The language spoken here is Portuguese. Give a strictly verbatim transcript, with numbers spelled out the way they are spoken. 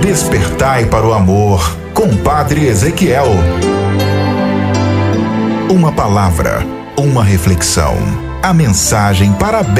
Despertai para o amor, com Padre Ezequiel. Uma palavra, uma reflexão. A mensagem para a